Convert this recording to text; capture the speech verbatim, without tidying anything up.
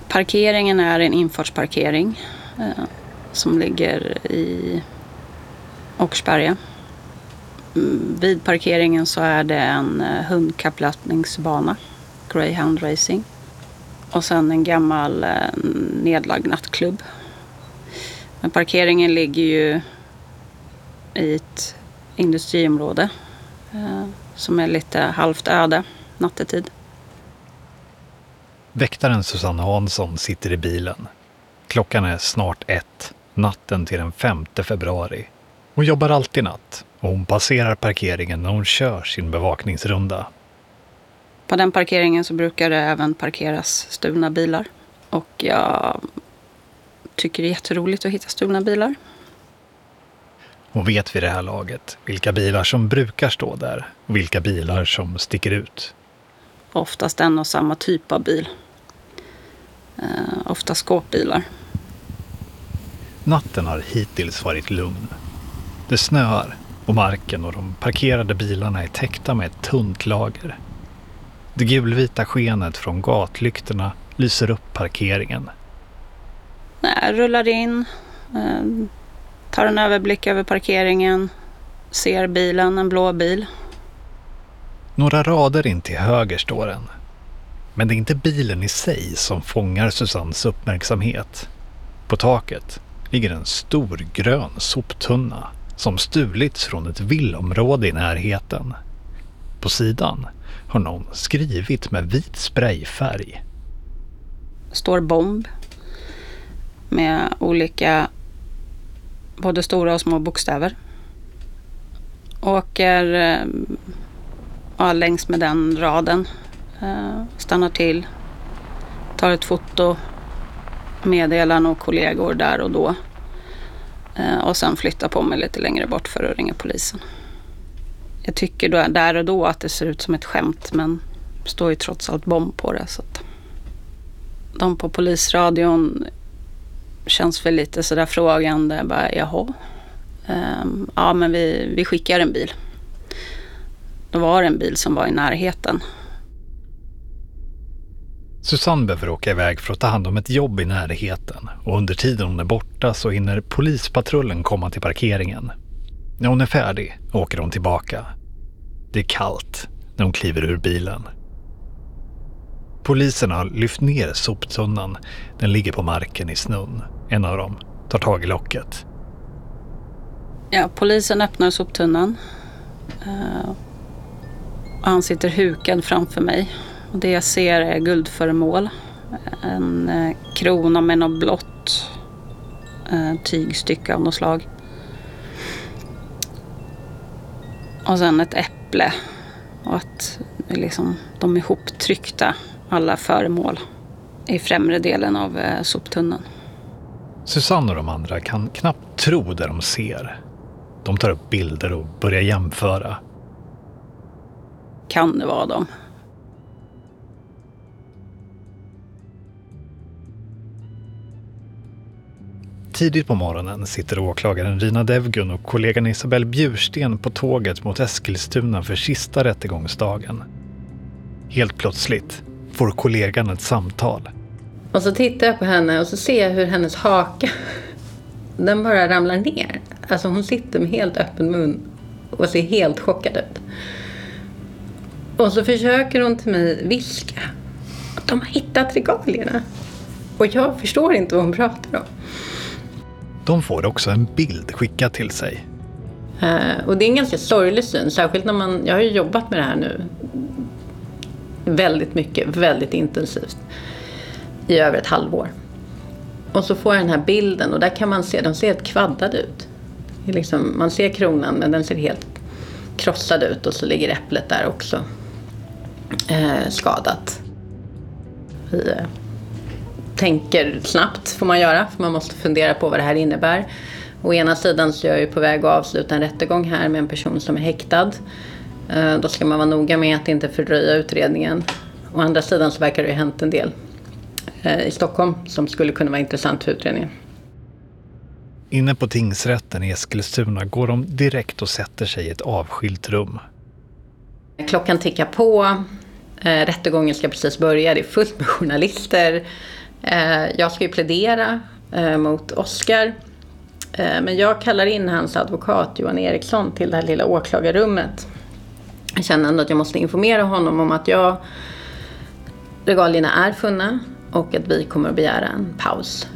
Parkeringen är en infartsparkering eh, som ligger i Åkersberga. Mm, vid parkeringen så är det en eh, hundkapplöpningsbana, Greyhound Racing. Och sen en gammal eh, nedlagd nattklubb. Men parkeringen ligger ju i ett industriområde eh, som är lite halvt öde nattetid. Väktaren Susanne Hansson sitter i bilen. Klockan är snart ett, natten till den femte februari. Hon jobbar alltid natt och hon passerar parkeringen när hon kör sin bevakningsrunda. På den parkeringen så brukar det även parkeras stulna bilar. Och jag tycker det är jätteroligt att hitta stulna bilar. Hon vet vid det här laget vilka bilar som brukar stå där och vilka bilar som sticker ut. Oftast en och samma typ av bil. Eh, ofta skåpbilar. Natten har hittills varit lugn. Det snöar och marken och de parkerade bilarna är täckta med ett tunt lager. Det gulvita skenet från gatlyktorna lyser upp parkeringen. Nej, rullar in, eh, tar en överblick över parkeringen, ser bilen, en blå bil. Några rader in till höger står den. Men det är inte bilen i sig som fångar Susannes uppmärksamhet. På taket ligger en stor grön soptunna som stulits från ett villområde i närheten. På sidan har någon skrivit med vit sprayfärg. Står bomb med olika både stora och små bokstäver. Åker ja, längs med den raden. Stannar till. Tar ett foto. Meddelar några kollegor där och då. Och sen flyttar på mig lite längre bort för att ringa polisen. Jag tycker då, där och då att det ser ut som ett skämt, men det står ju trots allt bomb på det. Så att de på polisradion känns väl lite sådär frågande. Bara, jaha. Um, ja, men vi, vi skickar en bil. Då var det en bil som var i närheten. Susanne behöver åka iväg för att ta hand om ett jobb i närheten. Och under tiden hon är borta så hinner polispatrullen komma till parkeringen. När hon är färdig åker hon tillbaka. Det är kallt när hon kliver ur bilen. Polisen har lyft ner soptunnan. Den ligger på marken i snön. En av dem tar tag i locket. Ja, polisen öppnar soptunnan. Uh, och han sitter hukad framför mig. Och det jag ser är guldföremål. En uh, krona med något blått uh, tygstycke av något slag. Och sen ett äpple. Och att liksom, de är ihoptryckta, alla föremål, i främre delen av uh, soptunnan. Susanne och de andra kan knappt tro det de ser. De tar upp bilder och börjar jämföra. Kan det vara dem? Tidigt på morgonen sitter åklagaren Rina Devgun och kollegan Isabelle Bjursten på tåget mot Eskilstuna för sista rättegångsdagen. Helt plötsligt får kollegan ett samtal. Och så tittar jag på henne och så ser jag hur hennes haka, den bara ramlar ner. Alltså hon sitter med helt öppen mun och ser helt chockad ut. Och så försöker hon till mig viska att de har hittat regalierna. Och jag förstår inte vad hon pratar om. De får också en bild skickad till sig. Uh, och det är en ganska sorglig syn. Särskilt när man, jag har ju jobbat med det här nu väldigt mycket, väldigt intensivt. I över ett halvår. Och så får jag den här bilden och där kan man se, de ser helt kvaddade ut. Det är liksom, man ser kronan men den ser helt krossad ut och så ligger äpplet där också eh, skadat. Vi eh, tänker snabbt får man göra för man måste fundera på vad det här innebär. Å ena sidan så är jag ju på väg att avsluta en rättegång här med en person som är häktad. Eh, då ska man vara noga med att inte fördröja utredningen. Å andra sidan så verkar det ju ha hänt en del i Stockholm som skulle kunna vara intressant för utredningen. Inne på tingsrätten i Eskilstuna går de direkt och sätter sig i ett avskilt rum. Klockan tickar på. Rättegången ska precis börja. Det är fullt med journalister. Eh, jag ska ju plädera eh, mot Oscar. Eh, men jag kallar in hans advokat Johan Eriksson till det här lilla åklagarrummet. Jag känner ändå att jag måste informera honom om att jag regalierna är funna och att vi kommer att begära en paus